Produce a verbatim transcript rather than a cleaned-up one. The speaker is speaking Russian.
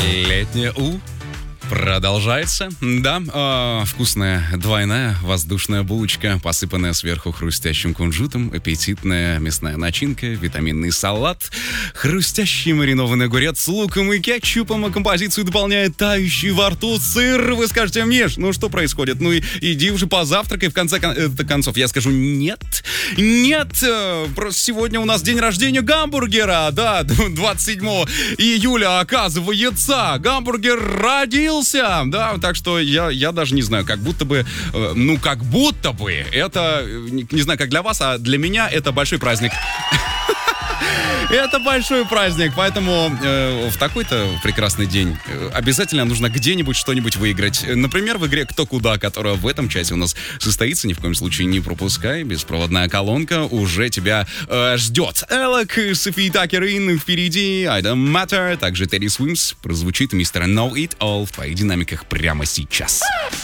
Летнее У продолжается. Да, э, вкусная двойная воздушная булочка, посыпанная сверху хрустящим кунжутом, аппетитная мясная начинка, витаминный салат, хрустящий маринованный огурец с луком и кетчупом, а композицию дополняет тающий во рту сыр. Вы скажете: Миш, ну что происходит? Ну и иди уже позавтракай. В конце кон- э, концов, я скажу: нет, нет, э, просто сегодня у нас день рождения гамбургера, да, двадцать седьмого июля, оказывается, гамбургер родился. Да, так что я, я даже не знаю, как будто бы, э, ну, как будто бы, это, не, не знаю, как для вас, а для меня это большой праздник. Это большой праздник, поэтому э, в такой-то прекрасный день э, обязательно нужно где-нибудь что-нибудь выиграть. Например, в игре «Кто куда», которая в этом часе у нас состоится. Ни в коем случае не пропускай. Беспроводная колонка уже тебя э, ждет. Элок, Софи Такерин впереди, I Don't Matter, также Teddy Swims. Прозвучит мистер Know It All в твоих динамиках прямо сейчас.